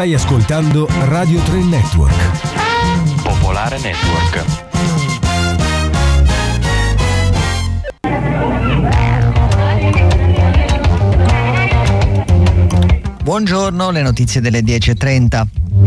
Stai ascoltando Radio 3 Network. Popolare Network. Buongiorno, le notizie delle 10:30.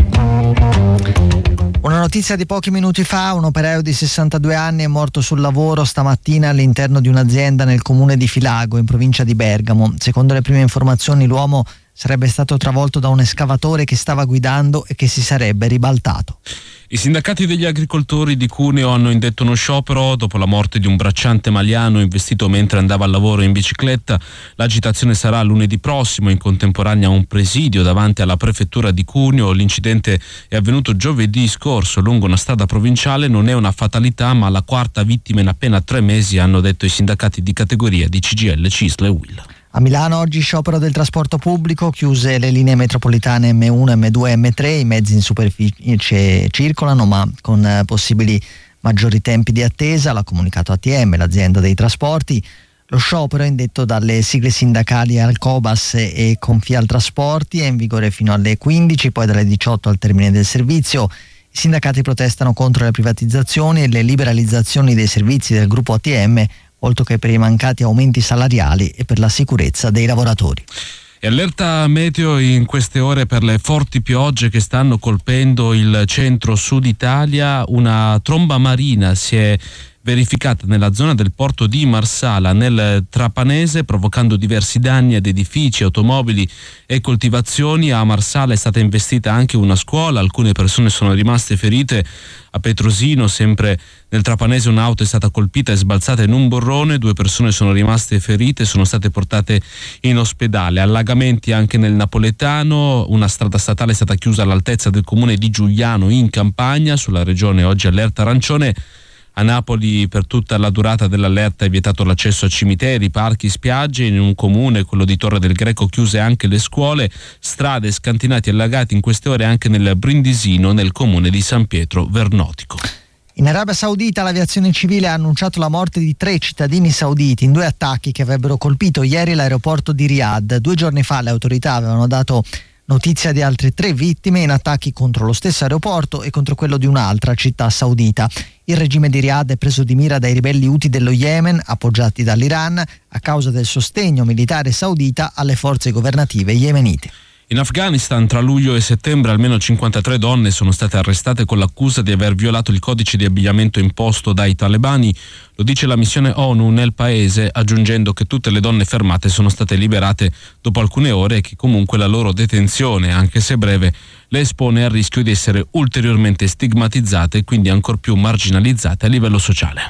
Una notizia di pochi minuti fa: un operaio di 62 anni è morto sul lavoro stamattina all'interno di un'azienda nel comune di Filago, in provincia di Bergamo. Secondo le prime informazioni, l'uomo sarebbe stato travolto da un escavatore che stava guidando e che si sarebbe ribaltato. I sindacati degli agricoltori di Cuneo hanno indetto uno sciopero dopo la morte di un bracciante maliano investito mentre andava al lavoro in bicicletta. L'agitazione sarà lunedì prossimo, in contemporanea a un presidio davanti alla prefettura di Cuneo. L'incidente è avvenuto giovedì scorso lungo una strada provinciale. Non è una fatalità, ma la quarta vittima in appena 3 mesi, hanno detto i sindacati di categoria di CGIL, CISL e UIL. A Milano oggi sciopero del trasporto pubblico, chiuse le linee metropolitane M1, M2 e M3, i mezzi in superficie circolano ma con possibili maggiori tempi di attesa, l'ha comunicato ATM, l'azienda dei trasporti. Lo sciopero è indetto dalle sigle sindacali Alcobas e Confialtrasporti, è in vigore fino alle 15, poi dalle 18 al termine del servizio. I sindacati protestano contro le privatizzazioni e le liberalizzazioni dei servizi del gruppo ATM, oltre che per i mancati aumenti salariali e per la sicurezza dei lavoratori. E allerta meteo in queste ore per le forti piogge che stanno colpendo il centro-sud Italia. Una tromba marina si è verificata nella zona del porto di Marsala nel Trapanese, provocando diversi danni ad edifici, automobili e coltivazioni. A Marsala è stata investita anche una scuola, alcune persone sono rimaste ferite. A Petrosino, sempre nel Trapanese, un'auto è stata colpita e sbalzata in un burrone, 2 persone sono rimaste ferite, sono state portate in ospedale. Allagamenti anche nel Napoletano, una strada statale è stata chiusa all'altezza del comune di Giuliano in Campania. Sulla regione oggi allerta arancione. A Napoli per tutta la durata dell'allerta è vietato l'accesso a cimiteri, parchi, spiagge. In un comune, quello di Torre del Greco, chiuse anche le scuole. Strade, scantinati e allagati in queste ore anche nel Brindisino, nel comune di San Pietro Vernotico. In Arabia Saudita l'aviazione civile ha annunciato la morte di 3 cittadini sauditi in 2 attacchi che avrebbero colpito ieri l'aeroporto di Riyadh. 2 giorni fa le autorità avevano dato notizia di altre 3 vittime in attacchi contro lo stesso aeroporto e contro quello di un'altra città saudita. Il regime di Riyadh è preso di mira dai ribelli Houthi dello Yemen, appoggiati dall'Iran, a causa del sostegno militare saudita alle forze governative yemenite. In Afghanistan, tra luglio e settembre, almeno 53 donne sono state arrestate con l'accusa di aver violato il codice di abbigliamento imposto dai talebani. Lo dice la missione ONU nel paese, aggiungendo che tutte le donne fermate sono state liberate dopo alcune ore e che comunque la loro detenzione, anche se breve, le espone al rischio di essere ulteriormente stigmatizzate e quindi ancor più marginalizzate a livello sociale.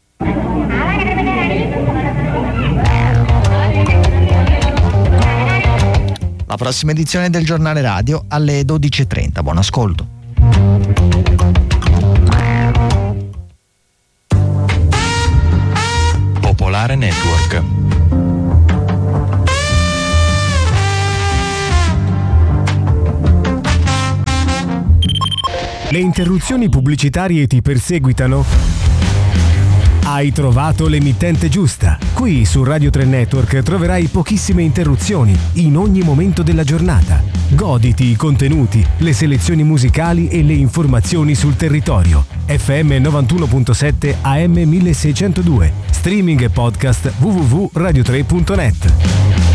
La prossima edizione del giornale radio alle 12:30. Buon ascolto. Popolare Network. Le interruzioni pubblicitarie ti perseguitano? Hai trovato l'emittente giusta. Qui su Radio 3 Network troverai pochissime interruzioni in ogni momento della giornata. Goditi i contenuti, le selezioni musicali e le informazioni sul territorio. FM 91.7 AM 1602. Streaming e podcast www.radio3.net.